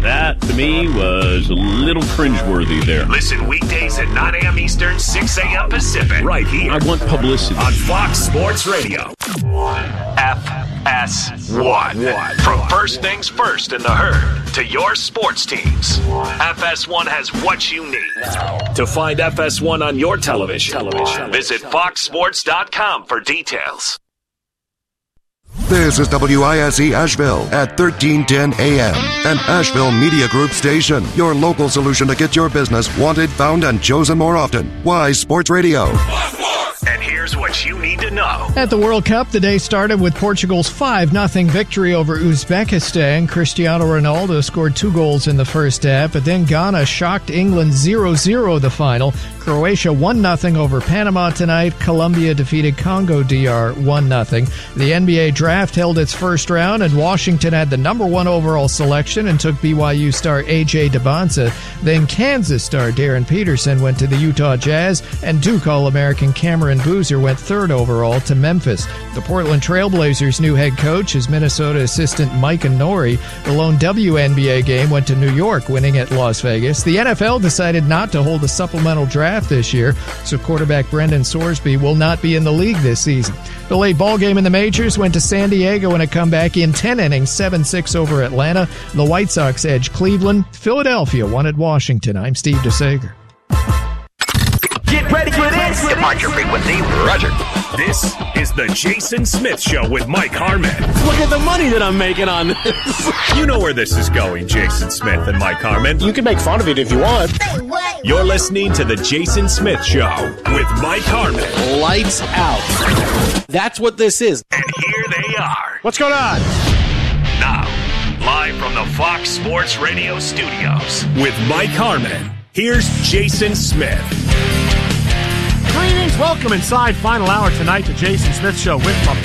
That, to me, was a little cringeworthy there. Listen weekdays at 9 a.m. Eastern, 6 a.m. Pacific. Right here. I want publicity. On Fox Sports Radio. FS1. From first things first in the herd to your sports teams. FS1 has what you need. To find FS1 on your television, visit foxsports.com for details. This is WISE Asheville at 1310 AM, an Asheville Media Group station. Your local solution to get your business wanted, found, and chosen more often. Wise Sports Radio. And here's what you need to know. At the World Cup, the day started with Portugal's 5-0 victory over Uzbekistan. Cristiano Ronaldo scored 2 goals in the first half, but then Ghana shocked England 0-0 the final. Croatia 1-0 over Panama tonight. Colombia defeated Congo DR 1-0. The NBA draft held its first round, and Washington had the number 1 overall selection and took BYU star A.J. Debonsa. Then Kansas star Darren Peterson went to the Utah Jazz, and Duke All-American Cameron Boozer went 3rd overall to Memphis. The Portland Trailblazers' new head coach is Minnesota assistant Mike Nori. The lone WNBA game went to New York, winning at Las Vegas. The NFL decided not to hold a supplemental draft this year, so quarterback Brendan Sorsby will not be in the league this season. The late ball game in the majors went to San Diego in a comeback in 10 innings, 7-6 over Atlanta. The White Sox edged Cleveland. Philadelphia won at Washington. I'm Steve DeSager. Get ready for this. Departure frequency, Roger. This is the Jason Smith Show with Mike Harmon. Look at the money that I'm making on this. You know where this is going, Jason Smith and Mike Harmon. You can make fun of it if you want. You're listening to the Jason Smith Show with Mike Harmon. Lights out. That's what this is. And here they are. What's going on? Now, live from the Fox Sports Radio studios with Mike Harmon. Here's Jason Smith. Greetings, welcome inside final hour tonight, the Jason Smith Show with my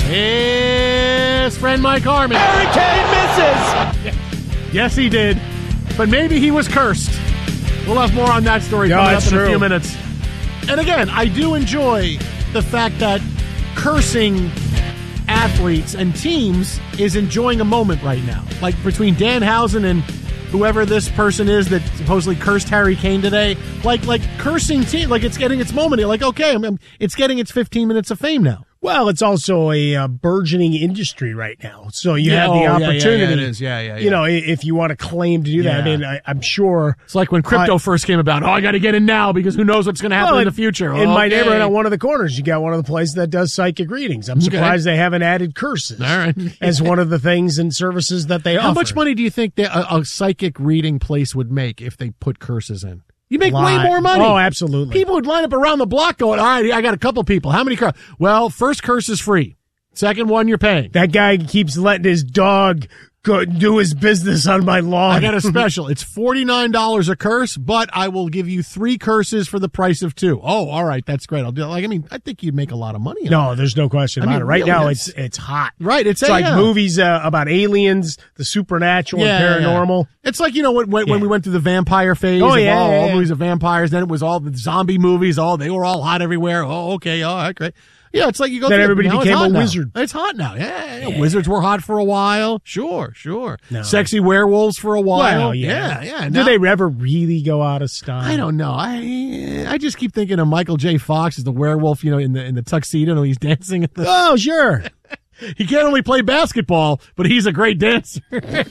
best friend Mike Harmon. Hurricane misses! Yes, he did, but maybe he was cursed. We'll have more on that story coming up in a few minutes. And again, I do enjoy the fact that cursing athletes and teams is enjoying a moment right now. Like between Danhausen and whoever this person is that supposedly cursed Harry Kane today, like cursing team, like it's getting its moment. Like, okay, it's getting its 15 minutes of fame now. Well, it's also a burgeoning industry right now. So you have the opportunity. Yeah, it is. Yeah. You know, if you want to claim to do that. I mean, I'm sure. It's like when crypto first came about. I got to get in now because who knows what's going to happen in the future. In my neighborhood on one of the corners, you got one of the places that does psychic readings. I'm surprised they haven't added curses as one of the things and services that they offer. How much money do you think a psychic reading place would make if they put curses in? You make way more money. Oh, absolutely. People would line up around the block going, all right, I got a couple people. How many curses? Well, first curse is free. Second one, you're paying. That guy keeps letting his dog go do his business on my lawn. I got a special. It's $49 a curse, but I will give you 3 curses for the price of 2. Oh, all right. That's great. I'll do it. I think you'd make a lot of money. No, there's no question about it. Right now, it's hot. Right. It's like movies about aliens, the supernatural, and paranormal. Yeah. It's like, when we went through the vampire phase all movies of vampires, then it was all the zombie movies. They were all hot everywhere. Oh, okay. All right, great. Yeah, it's like you go. Then everybody became a wizard. It's hot now. Yeah. Wizards were hot for a while. Sure. No. Sexy werewolves for a while. Well, yeah. Do they ever really go out of style? I don't know. I just keep thinking of Michael J. Fox as the werewolf, in the tuxedo when he's dancing at the. Oh, sure. He can't only play basketball, but he's a great dancer.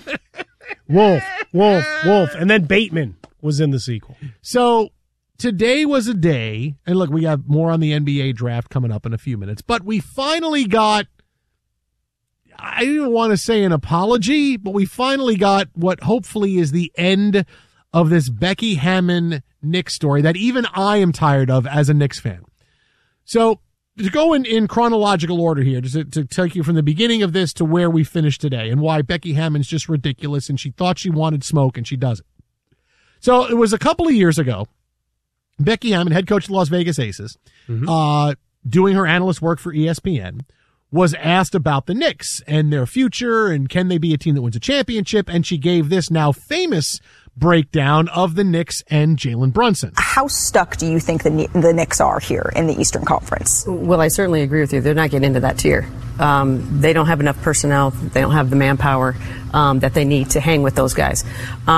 Wolf, and then Bateman was in the sequel. So. Today was a day, and look, we have more on the NBA draft coming up in a few minutes, but we finally got, I don't even want to say an apology, but we finally got what hopefully is the end of this Becky Hammon Knicks story that even I am tired of as a Knicks fan. So to go in chronological order here, just to take you from the beginning of this to where we finished today and why Becky Hammon's just ridiculous and she thought she wanted smoke and she doesn't. So it was a couple of years ago. Becky Hammon, head coach of the Las Vegas Aces, doing her analyst work for ESPN, was asked about the Knicks and their future and can they be a team that wins a championship, and she gave this now famous breakdown of the Knicks and Jalen Brunson. How stuck do you think the Knicks are here in the Eastern Conference? Well, I certainly agree with you. They're not getting into that tier. They don't have enough personnel. They don't have the manpower that they need to hang with those guys.